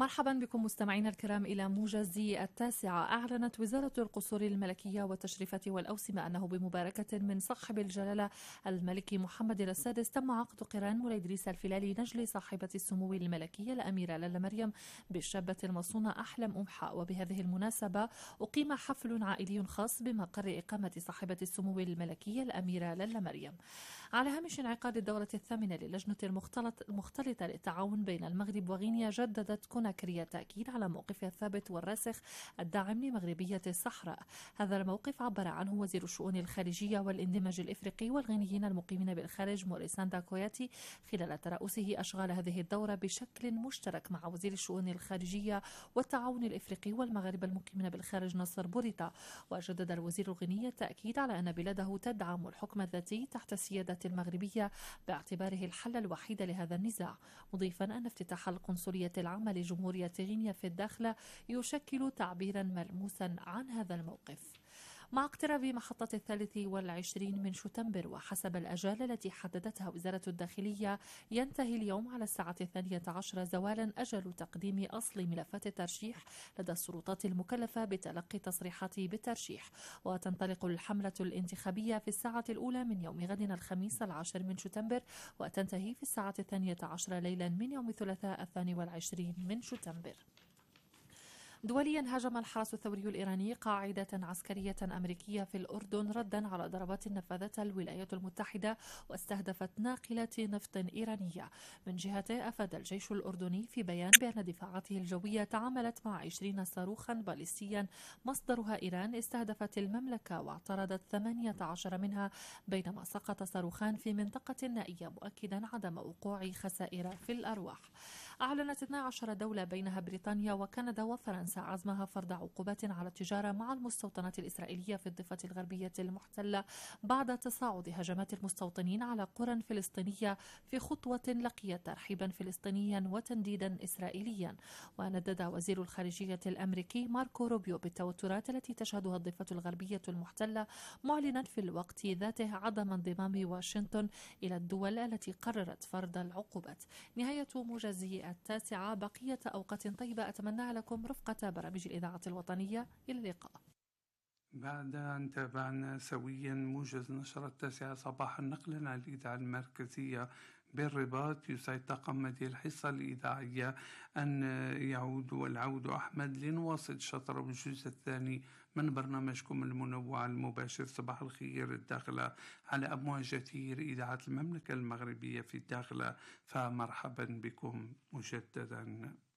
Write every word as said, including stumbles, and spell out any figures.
مرحبا بكم مستمعينا الكرام إلى موجز التاسعة. أعلنت وزارة القصور الملكية والتشريفات والأوسمة أنه بمباركة من صاحب الجلالة الملك محمد السادس تم عقد قران مولاي إدريس الفلالي نجل صاحبة السمو الملكية الأميرة لاله مريم بالشابة المصونة أحلم أمحى. وبهذه المناسبة أقيم حفل عائلي خاص بمقر إقامة صاحبة السمو الملكية الأميرة لاله مريم على هامش انعقاد الدورة الثامنة للجنة المختلط المختلطة للتعاون بين المغرب وغينيا. جددت كوناكري التأكيد على موقفها الثابت والراسخ الداعم لمغربية الصحراء. هذا الموقف عبر عنه وزير الشؤون الخارجية والاندماج الإفريقي والغينيين المقيمين بالخارج موريساندا كوياتي خلال ترأسه أشغال هذه الدورة بشكل مشترك مع وزير الشؤون الخارجية والتعاون الإفريقي والمغاربة المقيمين بالخارج نصر بوريتا. وجدد الوزير الغيني التأكيد على أن بلاده تدعم الحكم الذاتي تحت السيادة المغربية باعتباره الحل الوحيد لهذا النزاع، مضيفا أن افتتاح القنصلية العامة لجمهورية غينيا في الداخلة يشكل تعبيرا ملموسا عن هذا الموقف. مع اقتراب محطة الثالث والعشرين من شتنبر وحسب الأجال التي حددتها وزارة الداخلية ينتهي اليوم على الساعة الثانية عشر زوالا أجل تقديم أصل ملفات الترشيح لدى السلطات المكلفة بتلقي تصريحات بالترشيح. وتنطلق الحملة الانتخابية في الساعة الأولى من يوم غد الخميس العاشر من شتنبر وتنتهي في الساعة الثانية عشر ليلا من يوم الثلاثاء الثاني والعشرين من شتنبر. دوليا، هاجم الحرس الثوري الإيراني قاعدة عسكرية أمريكية في الأردن ردا على ضربات نفذتها الولايات المتحدة واستهدفت ناقلات نفط إيرانية. من جهته أفاد الجيش الأردني في بيان بأن دفاعاته الجوية تعاملت مع عشرين صاروخا باليستيا مصدرها إيران استهدفت المملكة واعترضت ثمانية عشر منها، بينما سقط صاروخان في منطقة نائية، مؤكدا عدم وقوع خسائر في الأرواح. أعلنت اثنتا عشرة دولة بينها بريطانيا وكندا وفرنسا عزمها فرض عقوبات على التجارة مع المستوطنات الإسرائيلية في الضفة الغربية المحتلة بعد تصاعد هجمات المستوطنين على قرى فلسطينية في خطوة لقيت ترحيبا فلسطينيا وتنديدا إسرائيليا. وندد وزير الخارجية الأمريكي ماركو روبيو بالتوترات التي تشهدها الضفة الغربية المحتلة، معلنا في الوقت ذاته عدم انضمام واشنطن إلى الدول التي قررت فرض العقوبات. نهاية موجز التاسعة. بقية أوقات طيبة أتمنى لكم رفقة برامج الإذاعة الوطنية. إلى اللقاء. بعد أن تابعنا سويا موجز نشرة التاسعة صباحا نقلا عن الإذاعة المركزية بالرباط، يسعد طاقم هذه الحصة الإذاعية أن يعود والعود أحمد لنواصل شطر الجزء الثاني من برنامجكم المنوع المباشر صباح الخير الداخلة على أمواج أثير إذاعة المملكة المغربية في الداخلة. فمرحبا بكم مجددا.